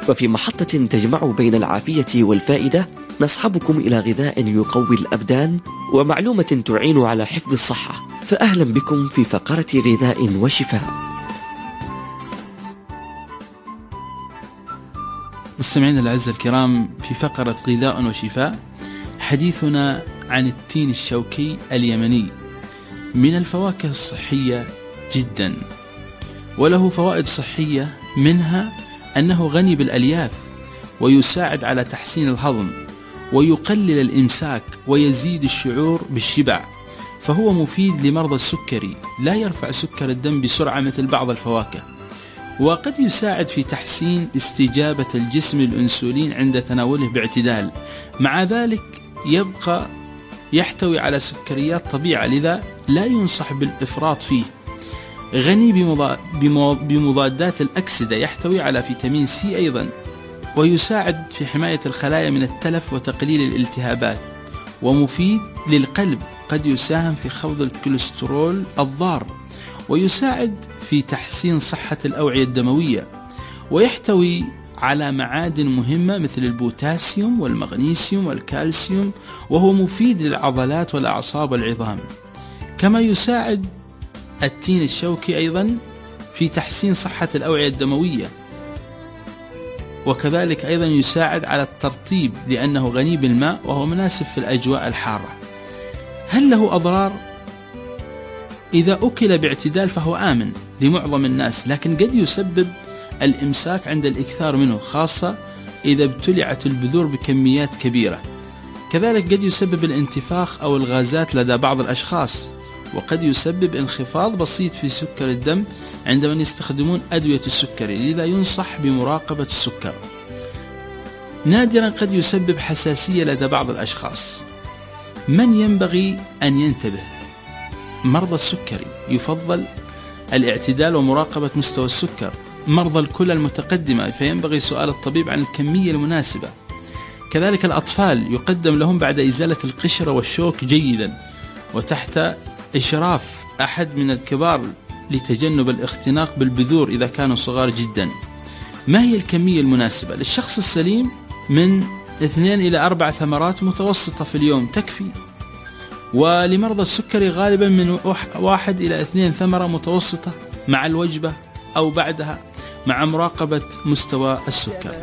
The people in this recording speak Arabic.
وفي محطة تجمع بين العافية والفائدة نصحبكم إلى غذاء يقوي الأبدان ومعلومة تعين على حفظ الصحة. فأهلا بكم في فقرة غذاء وشفاء. مستمعينا الأعزاء الكرام، في فقرة غذاء وشفاء حديثنا عن التين الشوكي اليمني، من الفواكه الصحية جدا، وله فوائد صحية، منها أنه غني بالألياف ويساعد على تحسين الهضم ويقلل الإمساك ويزيد الشعور بالشبع، فهو مفيد لمرضى السكري، لا يرفع سكر الدم بسرعة مثل بعض الفواكه، وقد يساعد في تحسين استجابة الجسم للأنسولين عند تناوله باعتدال. مع ذلك يبقى يحتوي على سكريات طبيعة، لذا لا ينصح بالإفراط فيه. غني بمضادات الأكسدة، يحتوي على فيتامين سي أيضا، ويساعد في حماية الخلايا من التلف وتقليل الالتهابات، ومفيد للقلب، قد يساهم في خفض الكوليسترول الضار، ويساعد في تحسين صحة الأوعية الدموية، ويحتوي على معادن مهمة مثل البوتاسيوم والمغنيسيوم والكالسيوم، وهو مفيد للعضلات والأعصاب والعظام. كما يساعد التين الشوكي أيضا في تحسين صحة الأوعية الدموية، وكذلك أيضا يساعد على الترطيب لأنه غني بالماء وهو مناسب في الأجواء الحارة. هل له أضرار؟ إذا أكل باعتدال فهو آمن لمعظم الناس، لكن قد يسبب الإمساك عند الإكثار منه، خاصة إذا ابتلعت البذور بكميات كبيرة. كذلك قد يسبب الانتفاخ أو الغازات لدى بعض الأشخاص، وقد يسبب انخفاض بسيط في سكر الدم عند من يستخدمون أدوية السكري، لذا ينصح بمراقبة السكر. نادرا قد يسبب حساسية لدى بعض الأشخاص. من ينبغي أن ينتبه؟ مرضى السكري يفضل الاعتدال ومراقبة مستوى السكر. مرضى الكلى المتقدمة فينبغي سؤال الطبيب عن الكمية المناسبة. كذلك الأطفال يقدم لهم بعد إزالة القشرة والشوك جيدا وتحت إشراف أحد من الكبار لتجنب الاختناق بالبذور إذا كانوا صغار جدا. ما هي الكمية المناسبة؟ للشخص السليم من 2 إلى 4 ثمرات متوسطة في اليوم تكفي، ولمرضى السكري غالبا من 1 إلى 2 ثمرة متوسطة مع الوجبة أو بعدها، مع مراقبة مستوى السكر.